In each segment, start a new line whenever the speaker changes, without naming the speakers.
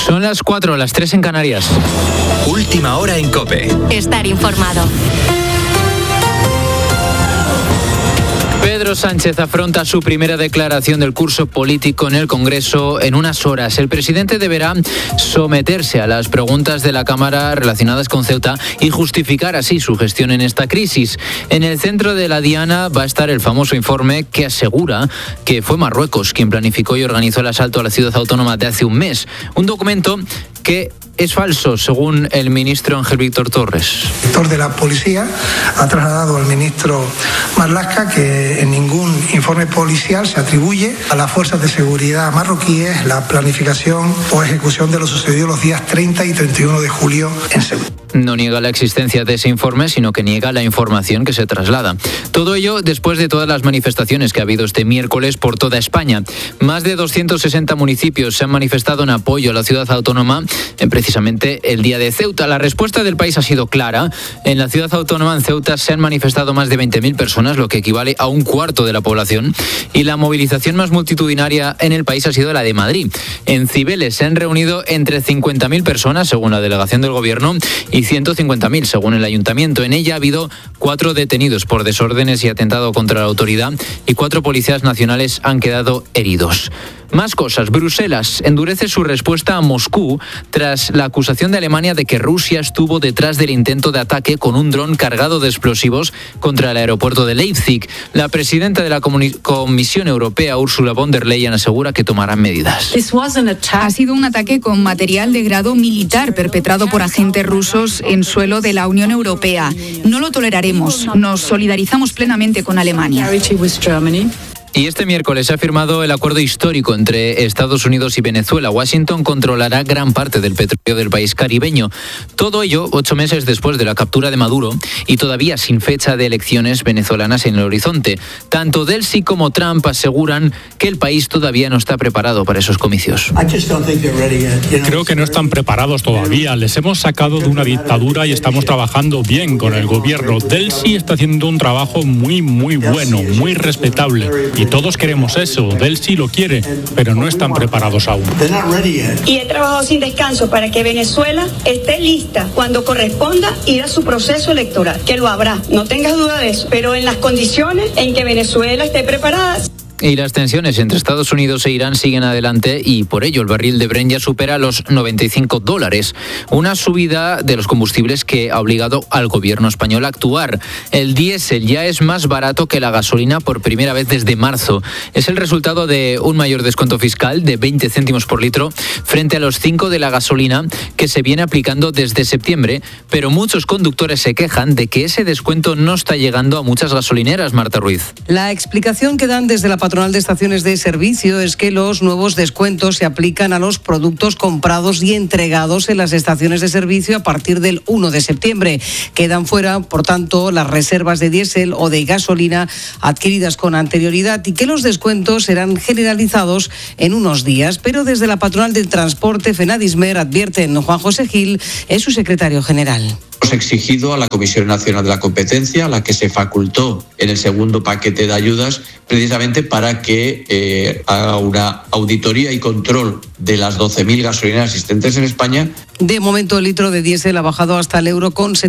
Son las 4, las 3 en Canarias.
Última hora en COPE.
Estar informado.
Pedro Sánchez afronta su primera declaración del curso político en el Congreso en unas horas. El presidente deberá someterse a las preguntas de la Cámara relacionadas con Ceuta y justificar así su gestión en esta crisis. En el centro de la diana va a estar el famoso informe que asegura que fue Marruecos quien planificó y organizó el asalto a la ciudad autónoma de hace un mes. Un documento que es falso, según el ministro Ángel Víctor Torres.
El director de la policía ha trasladado al ministro Marlaska que en ningún informe policial se atribuye a las fuerzas de seguridad marroquíes la planificación o ejecución de lo sucedido los días 30 y 31 de julio en Ceuta.
No niega la existencia de ese informe, sino que niega la información que se traslada. Todo ello después de todas las manifestaciones que ha habido este miércoles por toda España. Más de 260 municipios se han manifestado en apoyo a la ciudad autónoma en precisamente el día de Ceuta. La respuesta del país ha sido clara. En la ciudad autónoma, en Ceuta, se han manifestado más de 20.000 personas, lo que equivale a un cuarto de la población. Y la movilización más multitudinaria en el país ha sido la de Madrid. En Cibeles se han reunido entre 50.000 personas, según la delegación del Gobierno, y 150.000, según el Ayuntamiento. En ella ha habido 4 detenidos por desórdenes y atentado contra la autoridad y 4 policías nacionales han quedado heridos. Más cosas. Bruselas endurece su respuesta a Moscú tras la acusación de Alemania de que Rusia estuvo detrás del intento de ataque con un dron cargado de explosivos contra el aeropuerto de Leipzig. La presidenta de la Comisión Europea, Ursula von der Leyen, asegura que tomarán medidas.
Ha sido un ataque con material de grado militar perpetrado por agentes rusos en suelo de la Unión Europea. No lo toleraremos. Nos solidarizamos plenamente con Alemania.
Y este miércoles se ha firmado el acuerdo histórico entre Estados Unidos y Venezuela. Washington controlará gran parte del petróleo del país caribeño. Todo ello 8 meses después de la captura de Maduro y todavía sin fecha de elecciones venezolanas en el horizonte. Tanto Delcy como Trump aseguran que el país todavía no está preparado para esos comicios.
Creo que no están preparados todavía. Les hemos sacado de una dictadura y estamos trabajando bien con el gobierno. Delcy está haciendo un trabajo muy bueno, muy respetable. Y todos queremos eso, Delcy lo quiere, pero no están preparados aún.
Y he trabajado sin descanso para que Venezuela esté lista cuando corresponda ir a su proceso electoral, que lo habrá, no tengas duda de eso, pero en las condiciones en que Venezuela esté preparada.
Y las tensiones entre Estados Unidos e Irán siguen adelante y por ello el barril de Brent ya supera los $95. Una subida de los combustibles que ha obligado al gobierno español a actuar. El diésel ya es más barato que la gasolina por primera vez desde marzo. Es el resultado de un mayor descuento fiscal de 20 céntimos por litro frente a los 5 de la gasolina que se viene aplicando desde septiembre, pero muchos conductores se quejan de que ese descuento no está llegando a muchas gasolineras, Marta Ruiz.
La explicación que dan desde la patronal de estaciones de servicio es que los nuevos descuentos se aplican a los productos comprados y entregados en las estaciones de servicio a partir del 1 de septiembre. Quedan fuera, por tanto, las reservas de diésel o de gasolina adquiridas con anterioridad y que los descuentos serán generalizados en unos días. Pero desde la patronal del transporte, FENADISMER, advierten. Juan José Gil es su secretario general.
Hemos exigido a la Comisión Nacional de la Competencia, a la que se facultó en el segundo paquete de ayudas, precisamente para que haga una auditoría y control de las 12.000 gasolineras existentes en España.
De momento el litro de diésel ha bajado hasta el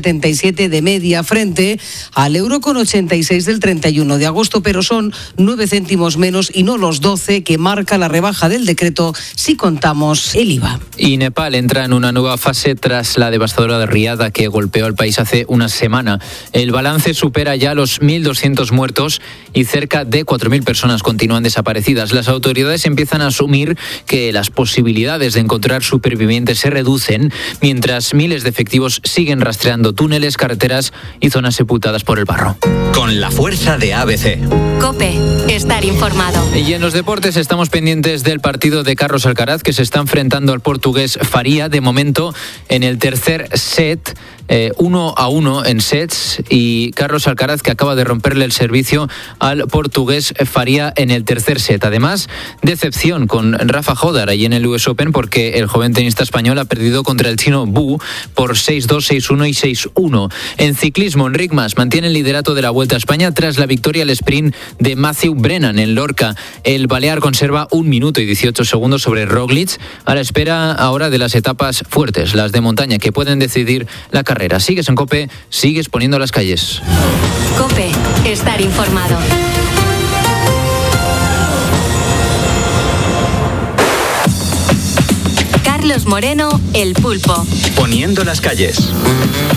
€1,77 de media frente al €1,86 del 31 de agosto, pero son 9 céntimos menos y no los 12 que marca la rebaja del decreto si contamos el IVA.
Y Nepal entra en una nueva fase tras la devastadora riada que golpeó al país hace una semana. El balance supera ya los 1.200 muertos y cerca de 4.000 personas continúan desaparecidas. Las autoridades empiezan a asumir que las posibilidades de encontrar supervivientes se reducen, mientras miles de efectivos siguen rastreando túneles, carreteras y zonas sepultadas por el barro.
Con la fuerza de ABC.
COPE, estar informado.
Y en los deportes estamos pendientes del partido de Carlos Alcaraz, que se está enfrentando al portugués Faria. De momento, en el tercer set, 1-1 en sets, y Carlos Alcaraz, que acaba de romperle el servicio al portugués Faria en el tercer set. Además, decepción con Rafa Jodar ahí en el US Open, porque el joven tenista español ha perdido contra el chino Bu por 6-2, 6-1 y 6-1. En ciclismo, Enric Mas mantiene el liderato de la Vuelta a España tras la victoria al sprint de Matthew Brennan en Lorca. El balear conserva 1 minuto y 18 segundos sobre Roglic, a la espera ahora de las etapas fuertes, las de montaña, que pueden decidir la carrera. Sigues en COPE, sigues poniendo las calles.
COPE, estar informado. Carlos Moreno, El Pulpo.
Poniendo las calles.